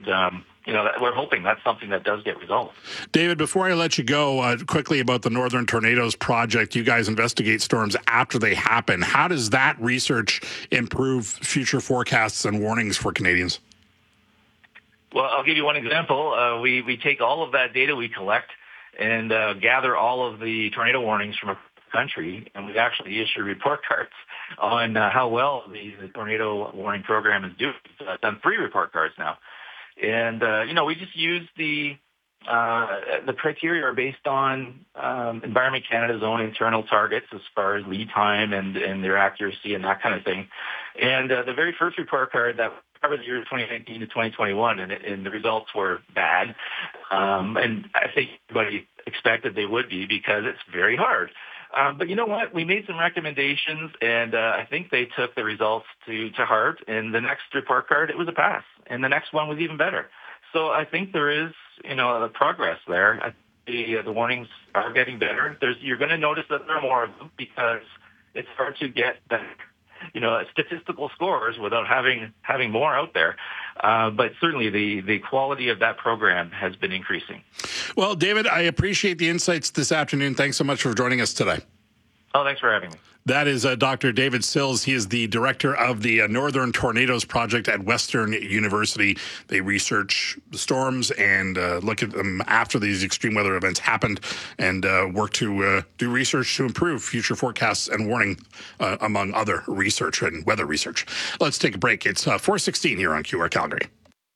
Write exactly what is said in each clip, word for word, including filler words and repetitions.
And, um, you know, we're hoping that's something that does get resolved. David, before I let you go, uh, quickly about the Northern Tornadoes Project. You guys investigate storms after they happen. How does that research improve future forecasts and warnings for Canadians? Well, I'll give you one example. Uh, we, we take all of that data we collect and uh, gather all of the tornado warnings from a country, and we actually issue report cards on uh, how well the, the tornado warning program is doing. So I've done three report cards now. And, uh, you know, we just use the uh, the criteria are based on um, Environment Canada's own internal targets as far as lead time and, and their accuracy and that kind of thing. And uh, the very first report card that covered the years twenty nineteen to twenty twenty-one, and, and the results were bad. Um, and I think everybody expected they would be because it's very hard. Um, but you know what? We made some recommendations, and uh, I think they took the results to, to heart. And the next report card, it was a pass. And the next one was even better. So I think there is, you know, the progress there. I, the, uh, the warnings are getting better. There's, you're going to notice that there are more of them because it's hard to get the, you know, statistical scores without having having more out there. Uh, but certainly the, the quality of that program has been increasing. Well, David, I appreciate the insights this afternoon. Thanks so much for joining us today. Oh, thanks for having me. That is uh, Doctor David Sills. He is the director of the uh, Northern Tornadoes Project at Western University. They research the storms and uh, look at them after these extreme weather events happened and uh, work to uh, do research to improve future forecasts and warning, uh, among other research and weather research. Let's take a break. It's uh, four sixteen here on Q R Calgary.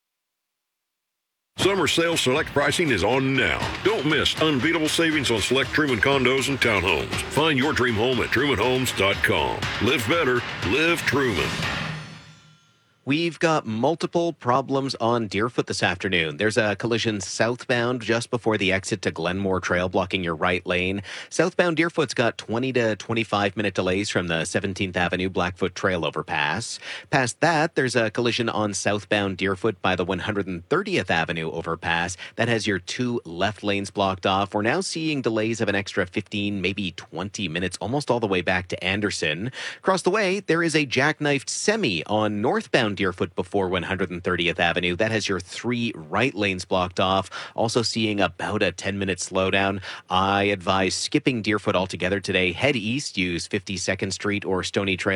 Summer sale select pricing is on now. Don't miss unbeatable savings on select Truman condos and townhomes. Find your dream home at truman homes dot com. Live better. Live Truman. We've got multiple problems on Deerfoot this afternoon. There's a collision southbound just before the exit to Glenmore Trail, blocking your right lane. Southbound Deerfoot's got twenty to twenty-five minute delays from the seventeenth Avenue Blackfoot Trail overpass. Past that, there's a collision on southbound Deerfoot by the one hundred thirtieth Avenue overpass. That has your two left lanes blocked off. We're now seeing delays of an extra fifteen, maybe twenty minutes, almost all the way back to Anderson. Across the way, there is a jackknifed semi on northbound Deerfoot before one hundred thirtieth Avenue. That has your three right lanes blocked off. Also seeing about a ten minute slowdown. I advise skipping Deerfoot altogether today. Head east, use fifty-second Street or Stony Trail